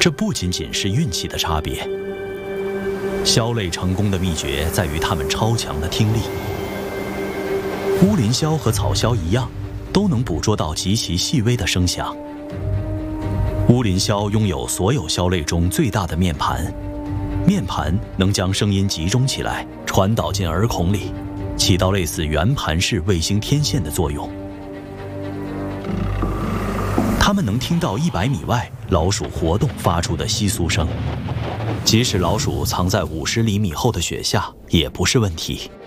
这不仅仅是运气的差别。枭类成功的秘诀在于它们超强的听力。乌林鸮和草鸮一样，都能捕捉到极其细微的声响。乌林鸮拥有所有鸮类中最大的面盘，面盘能将声音集中起来，传导进耳孔里，起到类似圆盘式卫星天线的作用。它们能听到100米外老鼠活动发出的窸窣声，即使老鼠藏在50厘米厚的雪下，也不是问题。